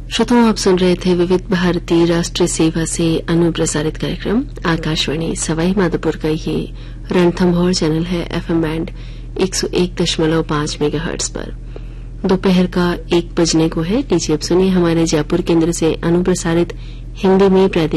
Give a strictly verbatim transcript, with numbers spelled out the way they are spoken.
श्रोताओं, आप सुन रहे थे विविध भारती राष्ट्रीय सेवा से अनुप्रसारित कार्यक्रम। आकाशवाणी सवाई माधोपुर का ये रणथंभौर चैनल है एफएम बैंड एक सौ एक दशमलव पांच मेगाहर्ट्ज पर। दोपहर का एक बजने को है। लीजिए अब सुनिए हमारे जयपुर केंद्र से अनुप्रसारित हिंदी में प्रादेशिक